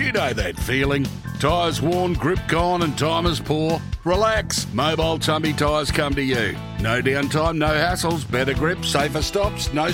You know that feeling. Tyres worn, grip gone and time is poor? Relax. Mobile Tumby Tyres come to you. No downtime, no hassles, better grip, safer stops, no